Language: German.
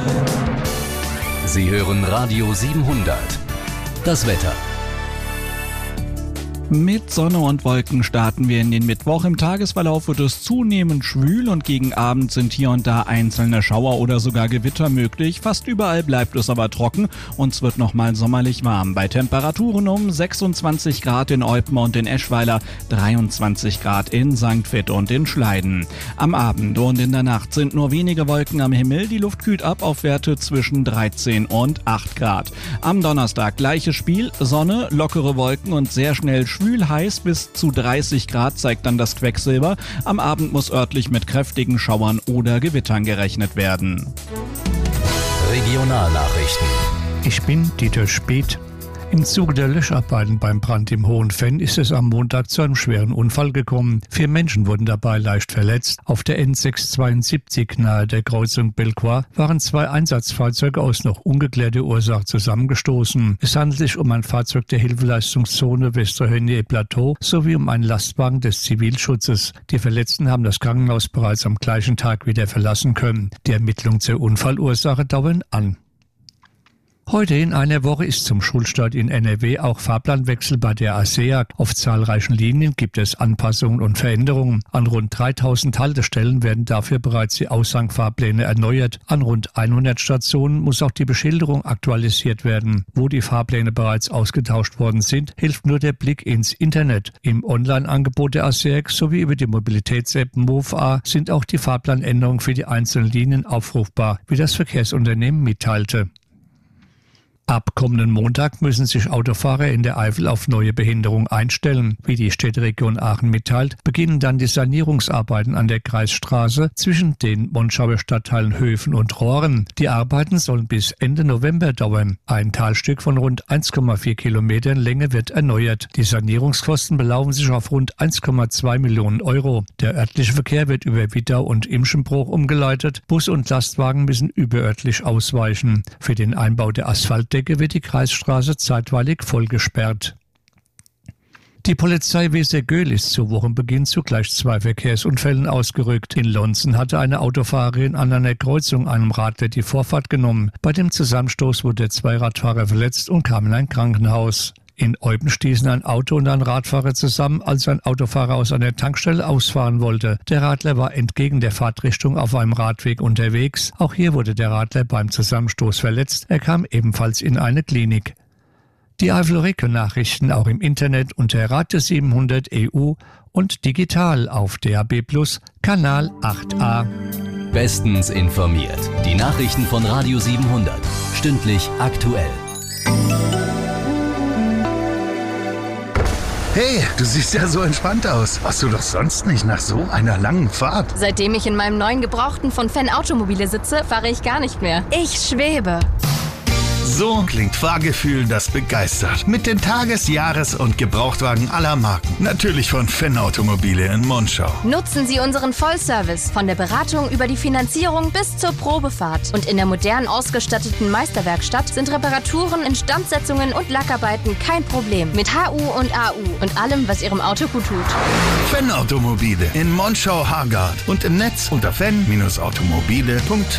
Sie hören Radio 700. Das Wetter. Mit Sonne und Wolken starten wir in den Mittwoch. Im Tagesverlauf wird es zunehmend schwül und gegen Abend sind hier und da einzelne Schauer oder sogar Gewitter möglich. Fast überall bleibt es aber trocken und es wird nochmal sommerlich warm. Bei Temperaturen um 26 Grad in Eupen und in Eschweiler, 23 Grad in St. Vith und in Schleiden. Am Abend und in der Nacht sind nur wenige Wolken am Himmel. Die Luft kühlt ab auf Werte zwischen 13 und 8 Grad. Am Donnerstag gleiches Spiel, Sonne, lockere Wolken und sehr schnell schwül heiß bis zu 30 Grad zeigt dann das Quecksilber. Am Abend muss örtlich mit kräftigen Schauern oder Gewittern gerechnet werden. Regionalnachrichten. Ich bin Dieter Speth. Im Zuge der Löscharbeiten beim Brand im Hohen Venn ist es am Montag zu einem schweren Unfall gekommen. 4 Menschen wurden dabei leicht verletzt. Auf der N672 nahe der Kreuzung Belcourt waren 2 Einsatzfahrzeuge aus noch ungeklärter Ursache zusammengestoßen. Es handelt sich um ein Fahrzeug der Hilfeleistungszone Westerhönie-Plateau sowie um einen Lastwagen des Zivilschutzes. Die Verletzten haben das Krankenhaus bereits am gleichen Tag wieder verlassen können. Die Ermittlungen zur Unfallursache dauern an. Heute in einer Woche ist zum Schulstart in NRW auch Fahrplanwechsel bei der ASEAG. Auf zahlreichen Linien gibt es Anpassungen und Veränderungen. An rund 3000 Haltestellen werden dafür bereits die Aushangfahrpläne erneuert. An rund 100 Stationen muss auch die Beschilderung aktualisiert werden. Wo die Fahrpläne bereits ausgetauscht worden sind, hilft nur der Blick ins Internet. Im Online-Angebot der ASEAG sowie über die Mobilitäts-App MoveA sind auch die Fahrplanänderungen für die einzelnen Linien aufrufbar, wie das Verkehrsunternehmen mitteilte. Ab kommenden Montag müssen sich Autofahrer in der Eifel auf neue Behinderung einstellen. Wie die Städteregion Aachen mitteilt, beginnen dann die Sanierungsarbeiten an der Kreisstraße zwischen den Monschauer Stadtteilen Höfen und Rohren. Die Arbeiten sollen bis Ende November dauern. Ein Talstück von rund 1,4 Kilometern Länge wird erneuert. Die Sanierungskosten belaufen sich auf rund 1,2 Millionen Euro. Der örtliche Verkehr wird über Wittau und Imschenbruch umgeleitet. Bus und Lastwagen müssen überörtlich ausweichen. Für den Einbau der Asphaltdecke wird die Kreisstraße zeitweilig vollgesperrt. Die Polizei Wesergöl ist zu Wochenbeginn zu gleich 2 Verkehrsunfällen ausgerückt. In Lonzen hatte eine Autofahrerin an einer Kreuzung einem Radler die Vorfahrt genommen. Bei dem Zusammenstoß wurde 2 Radfahrer verletzt und kamen in ein Krankenhaus. In Eupen stießen ein Auto und ein Radfahrer zusammen, als ein Autofahrer aus einer Tankstelle ausfahren wollte. Der Radler war entgegen der Fahrtrichtung auf einem Radweg unterwegs. Auch hier wurde der Radler beim Zusammenstoß verletzt. Er kam ebenfalls in eine Klinik. Die Eifel-Region-Nachrichten auch im Internet unter Radio 700 EU und digital auf DAB+ Kanal 8a. Bestens informiert. Die Nachrichten von Radio 700. Stündlich aktuell. Hey, du siehst ja so entspannt aus. Warst du doch sonst nicht nach so einer langen Fahrt? Seitdem ich in meinem neuen Gebrauchten von Fenn Automobile sitze, fahre ich gar nicht mehr. Ich schwebe. So klingt Fahrgefühl, das begeistert. Mit den Tages-, Jahres- und Gebrauchtwagen aller Marken. Natürlich von Fenn Automobile in Monschau. Nutzen Sie unseren Vollservice von der Beratung über die Finanzierung bis zur Probefahrt. Und in der modern ausgestatteten Meisterwerkstatt sind Reparaturen, Instandsetzungen und Lackarbeiten kein Problem. Mit HU und AU und allem, was Ihrem Auto gut tut. Fenn Automobile in Monschau-Hargard und im Netz unter fenn-automobile.de.